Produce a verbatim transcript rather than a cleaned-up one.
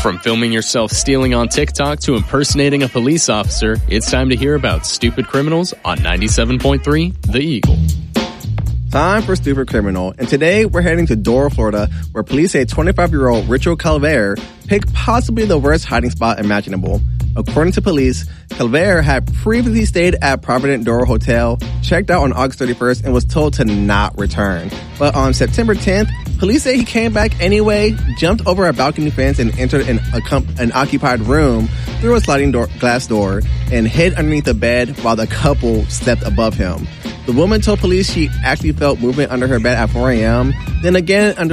From filming yourself stealing on TikTok to impersonating a police officer, it's time to hear about stupid criminals on ninety-seven point three The Eagle. Time for Stupid Criminal, and today we're heading to Doral, Florida, where police say twenty-five-year-old Richard Calvaire picked possibly the worst hiding spot imaginable. According to police, Calvaire had previously stayed at Provident Doral Hotel, checked out on August thirty-first, and was told to not return. But on September tenth, police say he came back anyway, jumped over a balcony fence, and entered an, a, an occupied room through a sliding door, glass door and hid underneath the bed while the couple stepped above him. The woman told police she actually felt movement under her bed at four a.m., then again under